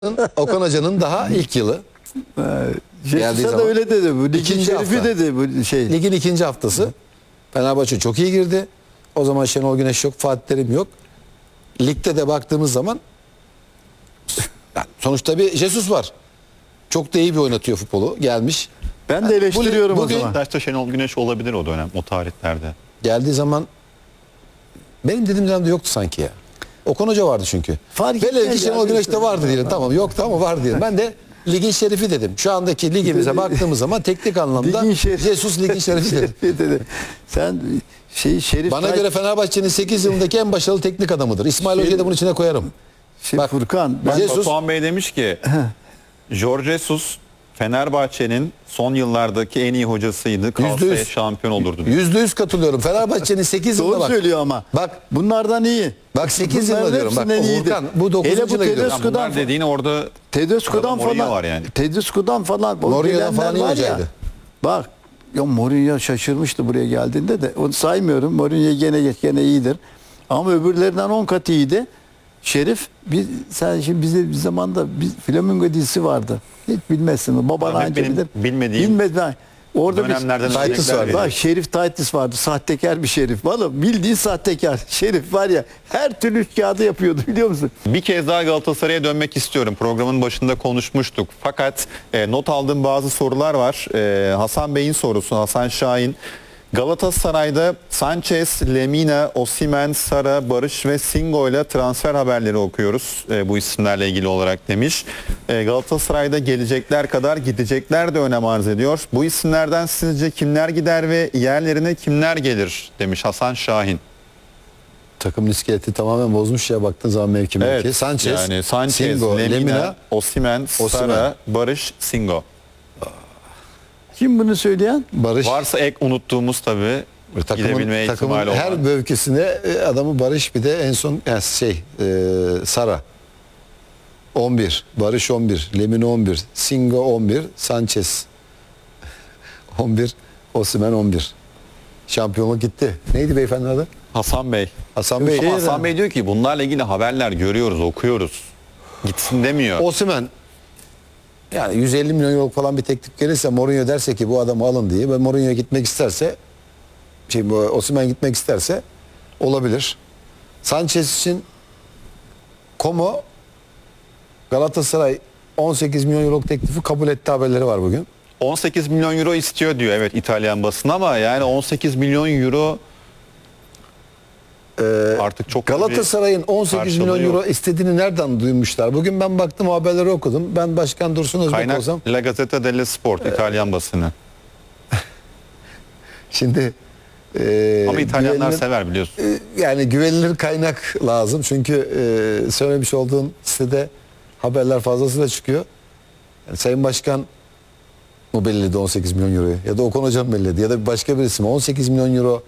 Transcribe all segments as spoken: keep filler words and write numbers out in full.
Okan Hoca'nın daha ilk yılı. Geldiği zaman. Da öyle dedi. Bu ligin İkinci şerifi hafta. dedi bu şey. Ligin ikinci haftası. Fenerbahçe çok iyi girdi. O zaman Şenol Güneş yok, Fatih Terim yok. Ligde de baktığımız zaman yani sonuçta bir Jesus var. Çok da iyi bir oynatıyor futbolu. Gelmiş. Ben de eleştiriyorum bugün, o zaman. Beşiktaş'ta Şenol Güneş olabilir o dönem, o tarihlerde. Geldiği zaman benim dediğim dönemde yoktu sanki ya. Okan Hoca vardı çünkü. Fark Velev ki etmez Şenol yani. Güneş de vardı diyelim. Tamam yoktu ama vardı diyelim. Ben de ligin şerifi dedim. Şu andaki ligimize baktığımız zaman teknik anlamda Ligin şerifi. Jesus ligin şerifi dedim. dedi. Sen şey Şerif Bana Tay- göre Fenerbahçe'nin sekiz yılındaki en başarılı teknik adamıdır. İsmail Şey- Hoca'yı da bunun içine koyarım. şey, Bak, Furkan ben Jesus- Batuhan Bey demiş ki Jorge Jesus Fenerbahçe'nin son yıllardaki en iyi hocasıydı. Yüzde Kalsaya yüz. şampiyon olurdu. Yüzde yüz katılıyorum. Fenerbahçe'nin sekiz yılında doğru bak. söylüyor ama. Bak. Bunlardan iyi. Bak sekiz Bunların yılda diyorum. Bak hepsinden o iyiydi. Volkan bu dokuzuncu Hele bu yıla gidiyor. Tedesco'dan Bunlar dediğin orada Tedesco'dan Mourinho falan var yani. Tedesco'dan falan o Mourinho'dan gelenler falan iyi var ya. hocaydı. Bak ya Mourinho şaşırmıştı buraya geldiğinde de onu saymıyorum. Mourinho gene geç gene iyidir. Ama öbürlerinden on kat iyiydi. Şerif biz sen şimdi bize bir zamanda biz Flamingo dizisi vardı. Hiç bilmezsin. Baban Ahmet, anca benim bilir. bilmediğim Bilmez ben. Orada dönemlerden bir Titus örnekler vardı. vereyim. Bak Şerif Taytis vardı. Sahtekar bir Şerif. Vallahi bildiğin sahtekar. Şerif var ya her türlü üç kağıdı yapıyordu biliyor musun? Bir kez daha Galatasaray'a dönmek istiyorum. Programın başında konuşmuştuk. Fakat e, not aldığım bazı sorular var. E, Hasan Bey'in sorusu, Hasan Şahin. Galatasaray'da Sanchez, Lemina, Osimhen, Sara, Barış ve Singo ile transfer haberleri okuyoruz. E, bu isimlerle ilgili olarak demiş. E, Galatasaray'da gelecekler kadar gidecekler de önem arz ediyor. Bu isimlerden sizce kimler gider ve yerlerine kimler gelir demiş Hasan Şahin. Takım iskeleti tamamen bozmuş ya baktığın zaman mevki mevki. Evet, Sanchez, yani Sanchez, Singo, Lemina, Lemina, Osimhen, Osimhen. Sara, Barış, Singo. Kim bunu söyleyen? Barış. Varsa ek unuttuğumuz tabii gidebilme takımın ihtimali her olan. mevkisine e, adamı Barış bir de en son yani şey e, Sara on bir, Barış on bir, Lemina on bir, Singo on bir, Sanchez on bir, Osimhen on bir. Şampiyonluk gitti. Neydi beyefendi adı? Hasan Bey. Hasan Bey. Ama Hasan Bey diyor ki bunlarla ilgili haberler görüyoruz, okuyoruz. Gitsin demiyor. Osimhen yani yüz elli milyon euro falan bir teklif gelirse Mourinho derse ki bu adamı alın diye ve Mourinho gitmek isterse şey bu Osimhen gitmek isterse olabilir. Sanchez için Como Galatasaray on sekiz milyon euro teklifi kabul etti haberleri var bugün. on sekiz milyon euro istiyor diyor evet İtalyan basını ama yani on sekiz milyon euro Ee, artık çok Galatasaray'ın on sekiz milyon karşılığı euro yok. istediğini nereden duymuşlar? Bugün ben baktım haberleri okudum. Ben Başkan Dursun Özbek Kaynak olsam La Gazzetta dello Sport İtalyan basını. şimdi e, Ama İtalyanlar güvenilir- sever biliyorsun. e, yani güvenilir kaynak lazım. Çünkü e, söylemiş olduğun sitede haberler fazlasıyla çıkıyor. Yani Sayın Başkan mı belirledi on sekiz milyon euroyu? Ya da Okan Hocam belirledi? Ya da bir başka birisi mi? on sekiz milyon euro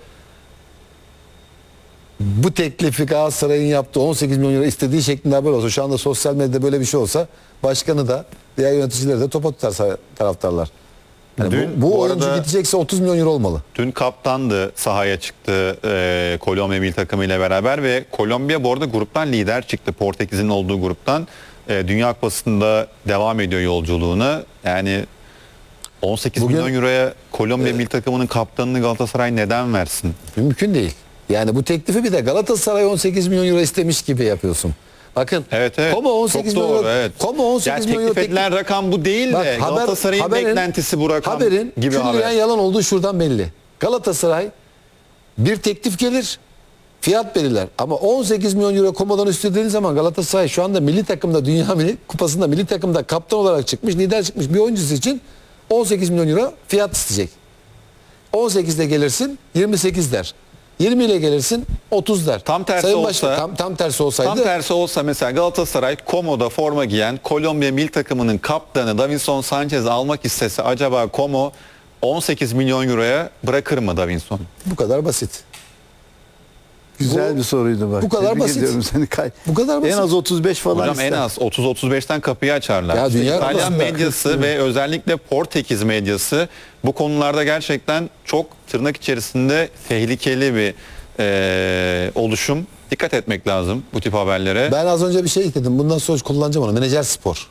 bu teklifi Galatasaray'ın yaptığı on sekiz milyon euro istediği şeklinde haber olsa, şu anda sosyal medyada böyle bir şey olsa başkanı da diğer yöneticileri de topa tutar sa- taraftarlar. Yani Dün bu, bu, bu oyuncu arada- gidecekse otuz milyon euro olmalı. Dün kaptandı sahaya çıktı e, Kolombiya milli takımı ile beraber ve Kolombiya bu arada gruptan lider çıktı. Portekiz'in olduğu gruptan. E, Dünya Kupası'nda devam ediyor yolculuğuna. Yani on sekiz Bugün- milyon euroya Kolombiya milli takımının kaptanını Galatasaray neden versin? Mümkün değil. Yani bu teklifi bir de Galatasaray on sekiz milyon euro istemiş gibi yapıyorsun. Bakın. Evet evet. Como on sekiz Çok milyon doğru, euro. evet. Como on sekiz yani milyon euro teklif edilen teklif- rakam bu değil Bak, de haber- Galatasaray'ın haberin- beklentisi bu rakam Haberin gibi külliyen haber. yalan olduğu şuradan belli. Galatasaray bir teklif gelir, fiyat belirler. Ama on sekiz milyon euro Como'dan istediğiniz zaman Galatasaray şu anda milli takımda, Dünya Milli Kupası'nda milli takımda kaptan olarak çıkmış, lider çıkmış bir oyuncusu için on sekiz milyon euro fiyat isteyecek. on sekizde gelirsin yirmi sekiz der. yirmi ile gelirsin otuz der. Tam tersi Sayın olsa- Başkan, tam, tam tersi olsaydı Tam tersi olsa mesela Galatasaray Como'da forma giyen Kolombiya milli takımının kaptanı Davinson Sanchez'i almak istese acaba Como on sekiz milyon euroya bırakır mı Davinson? bu kadar basit. Güzel Bu- bir soruydu bak. bu kadar Tebrik basit. ediyorum seni. Kay- Bu kadar basit. En az otuz beş falan Hocam ister. en az otuz otuz beşten kapıyı açarlar. Ya İşte Dünya İtalyan Kupası'nda- medyası ve özellikle Portekiz medyası bu konularda gerçekten çok tırnak içerisinde tehlikeli bir e, oluşum Dikkat etmek lazım bu tip haberlere. Ben az önce bir şey dedim. Bundan sonra kullanacağım onu. Menajer spor.